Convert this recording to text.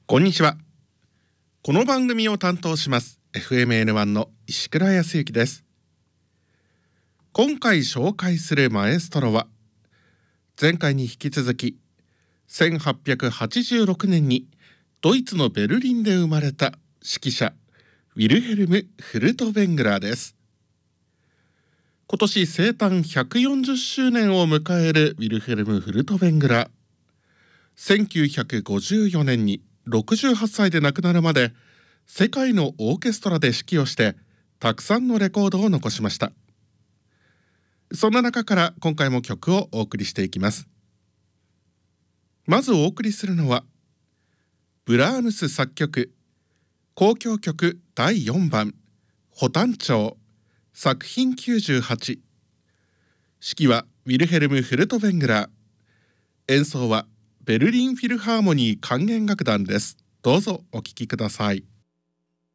こんにちは。この番組を担当します FMN1 の石倉康之です。今回紹介するマエストロは、前回に引き続き1886年にドイツのベルリンで生まれた指揮者ウィルヘルム・フルトヴェングラーです。今年生誕140周年を迎えるウィルヘルム・フルトヴェングラー。1954年に68歳で亡くなるまで世界のオーケストラで指揮をしてたくさんのレコードを残しました。そんな中から今回も曲をお送りしていきます。まずお送りするのはブラームス作曲交響曲第4番ホタン調作品98。指揮はウィルヘルム・フルトヴェングラー。演奏はベルリンフィルハーモニー管弦楽団です。どうぞお聴きください。